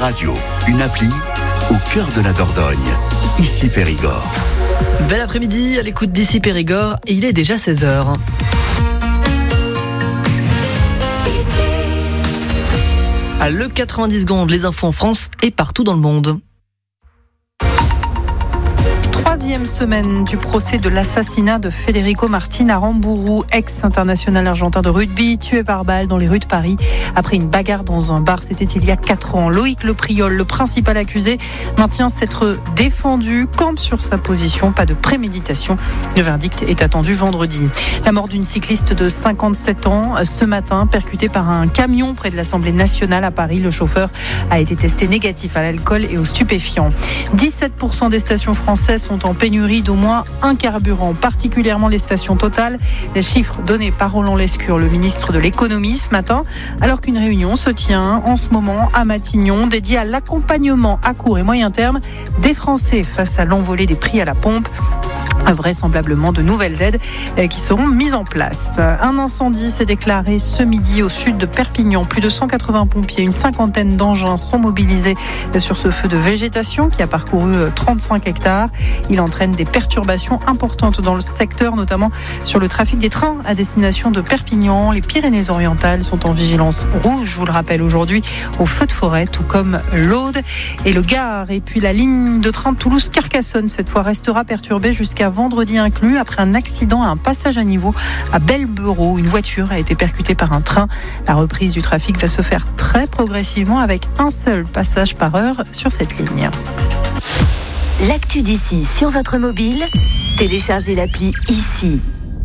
radio, une appli au cœur de la Dordogne. Ici Périgord. Bel après-midi à l'écoute d'Ici Périgord et il est déjà 16h. À le 90 secondes, les infos en France et partout dans le monde. Troisième semaine du procès de l'assassinat de Federico Martin à Rambourou, ex-international argentin de rugby, tué par balle dans les rues de Paris après une bagarre dans un bar. C'était il y a 4 ans. Loïc Lepriol, le principal accusé, maintient s'être défendu, campe sur sa position, pas de préméditation. Le verdict est attendu vendredi. La mort d'une cycliste de 57 ans ce matin, percutée par un camion près de l'Assemblée nationale à Paris. Le chauffeur a été testé négatif à l'alcool et aux stupéfiants. 17% des stations françaises sont en pénurie d'au moins un carburant, particulièrement les stations Total. Les chiffres donnés par Roland Lescure, le ministre de l'économie, ce matin, alors qu'une réunion se tient en ce moment à Matignon, dédiée à l'accompagnement à court et moyen terme des Français face à l'envolée des prix à la pompe. Vraisemblablement de nouvelles aides qui seront mises en place. Un incendie s'est déclaré ce midi au sud de Perpignan. Plus de 180 pompiers, une cinquantaine d'engins sont mobilisés sur ce feu de végétation qui a parcouru 35 hectares. Il entraîne des perturbations importantes dans le secteur, notamment sur le trafic des trains à destination de Perpignan. Les Pyrénées-Orientales sont en vigilance rouge, je vous le rappelle aujourd'hui, au feu de forêt, tout comme l'Aude et le Gard. Et puis la ligne de train Toulouse-Carcassonne, cette fois, restera perturbée jusqu'à vendredi inclus, après un accident à un passage à niveau à Bellebereau. Une voiture a été percutée par un train. La reprise du trafic va se faire très progressivement avec un seul passage par heure sur cette ligne. L'actu d'ici sur votre mobile, téléchargez l'appli ici.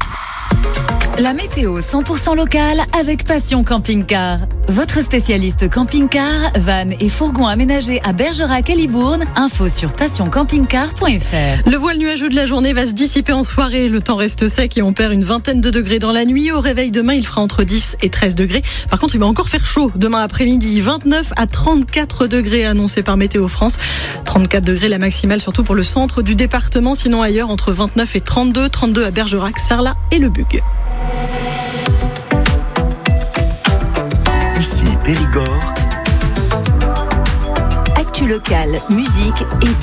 La météo 100% locale avec Passion Camping-Car. Votre spécialiste camping-car, van et fourgon aménagés à Bergerac et Libourne. Info sur passioncampingcar.fr. Le voile nuageux de la journée va se dissiper en soirée. Le temps reste sec et on perd une vingtaine de degrés dans la nuit. Au réveil demain, il fera entre 10 et 13 degrés. Par contre, il va encore faire chaud demain après-midi. 29 à 34 degrés annoncés par Météo France. 34 degrés la maximale, surtout pour le centre du département. Sinon ailleurs, entre 29 et 32. 32 à Bergerac, Sarlat et Le Bug. Ici Périgord. Actu locale, musique et